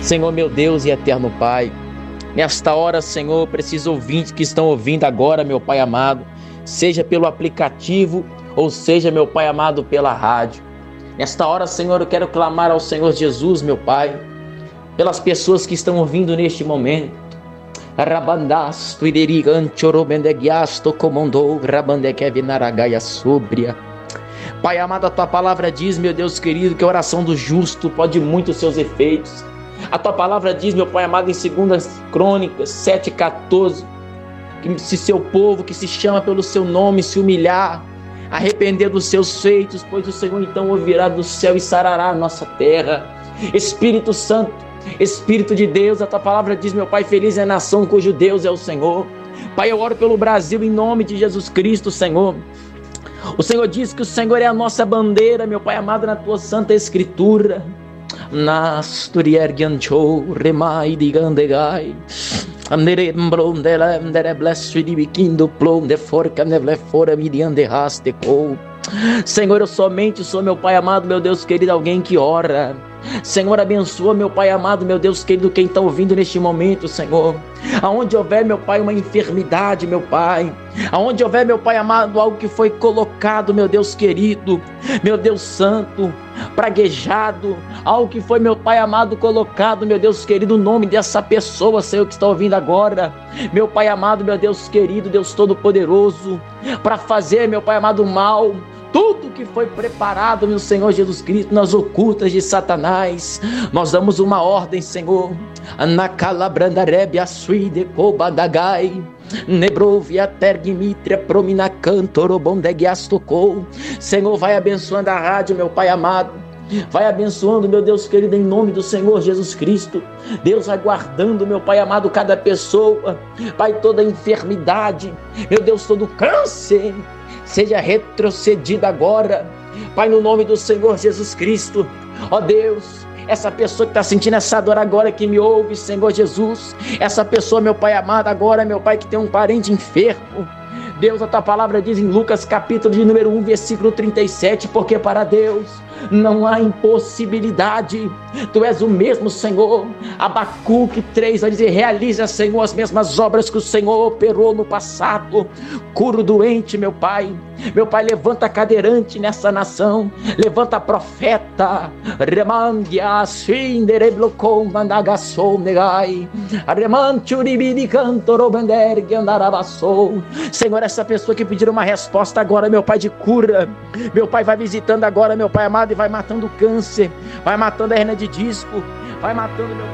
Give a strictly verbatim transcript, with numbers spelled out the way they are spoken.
Senhor, meu Deus e eterno Pai, nesta hora, Senhor, preciso ouvintes que estão ouvindo agora, meu Pai amado, seja pelo aplicativo ou seja, meu Pai amado, pela rádio. Nesta hora, Senhor, eu quero clamar ao Senhor Jesus, meu Pai, pelas pessoas que estão ouvindo neste momento. Rabandasto iderigancho bendegiasto comandou rabandekevinaragaia súbria. Pai amado, a tua palavra diz, meu Deus querido, que a oração do justo pode muito os seus efeitos. A tua palavra diz, meu Pai amado, em Segundas Crônicas sete, quatorze, que se seu povo que se chama pelo seu nome se humilhar, arrepender dos seus feitos, pois o Senhor então ouvirá do céu e sarará a nossa terra. Espírito Santo, Espírito de Deus, a tua palavra diz, meu Pai, feliz é a nação cujo Deus é o Senhor. Pai, eu oro pelo Brasil em nome de Jesus Cristo, Senhor. O Senhor diz que o Senhor é a nossa bandeira, meu Pai amado, na tua santa escritura. Nasturiergiancho remai digandegai. Andere blondela andere blessed divikindo plom de forca nevle fora midiande rasteco. Senhor, eu somente sou, meu Pai amado, meu Deus querido, alguém que ora. Senhor, abençoa, meu Pai amado, meu Deus querido, quem está ouvindo neste momento, Senhor. Aonde houver, meu Pai, uma enfermidade, meu Pai, aonde houver, meu Pai amado, algo que foi colocado, meu Deus querido, meu Deus santo, praguejado, algo que foi, meu Pai amado, colocado, meu Deus querido, o nome dessa pessoa, Senhor, que está ouvindo agora, meu Pai amado, meu Deus querido, Deus todo-poderoso, para fazer, meu Pai amado, mal, tudo que foi preparado, meu Senhor Jesus Cristo, nas ocultas de Satanás, nós damos uma ordem, Senhor. Anacalabrandarebe suide cobadagai, nebrovia tergimitria promina cantorobondegiastocou. Senhor, vai abençoando a rádio, meu Pai amado. Vai abençoando, meu Deus querido, em nome do Senhor Jesus Cristo. Deus vai guardando, meu Pai amado, cada pessoa. Pai, toda enfermidade, meu Deus, todo câncer, seja retrocedido agora, Pai, no nome do Senhor Jesus Cristo. Ó Deus, essa pessoa que está sentindo essa dor agora, que me ouve, Senhor Jesus, essa pessoa, meu Pai amado, agora, meu Pai, que tem um parente enfermo, Deus, a tua palavra diz em Lucas capítulo de número um, versículo trinta e sete, porque para Deus não há impossibilidade, tu és o mesmo, Senhor. Abacuque três vai dizer, realiza, Senhor, as mesmas obras que o Senhor operou no passado. Cura o doente, meu Pai, meu Pai, levanta cadeirante nessa nação, levanta profeta, remangia sindereblocom mandagasou negai, remanchuribidi cantorobendergue andarabassou. Senhor, essa pessoa que pediu uma resposta agora, meu Pai, de cura, meu Pai, vai visitando agora, meu Pai amado, e vai matando o câncer, vai matando a hernia de disco, vai matando meu